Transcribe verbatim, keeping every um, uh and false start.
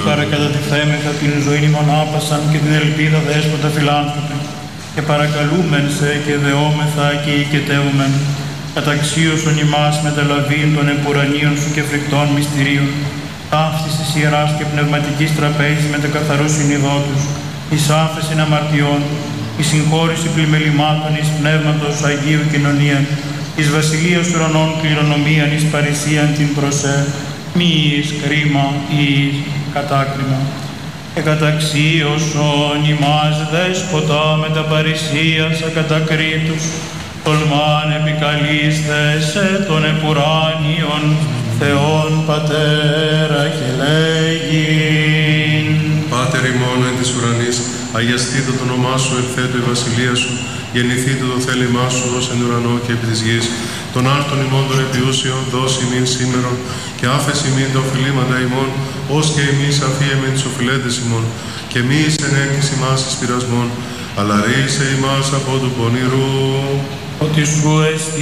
παρακατατιθέμεθα την ζωή ημών άπασαν και την ελπίδα δέσποτα φιλάνθρωπε. Και παρακαλούμεν σε και δεόμεθα και οικετεύουμεν, καταξίωσον ημάς μεταλαβήν των επουρανίων σου και φρικτών μυστηρίων, ταύτης της ιεράς και πνευματικής τραπέζης με τα καθαρού συνειδότους, εις άφεση αμαρτιών, η συγχώρηση πλημελημάτων εις πνεύματος Αγίου κοινωνία, εις βασιλείας ουρανών κληρονομίαν εις παρησίαν την προσέ, μη εις κρίμα ή κατάκριμα. Και καταξίωσον ημάς δέσποτα με τα παρησίας ακατακρίτους, τολμάν επικαλείστε σε των επουράνιων Θεόν Πατέρα και λέγειν. Πάτερ ημών εν της ουρανής, αγιαστήτω το όνομά σου, ελθέτω η βασιλεία σου, γεννηθήτω το θέλημά σου ως εν ουρανό και επί της γης. Τον άρτον ημών των επιούσιων δώσει ημίν σήμερον και άφεση ημίν τα οφειλήματα ημών, ως και εμείς αφίεμεν τις οφειλέντες ημών. Και μη εις ενέκκεις ημάς εις πειρασμών, αλλά ρίσε ημάς από του πονηρού. Ότι σου εστι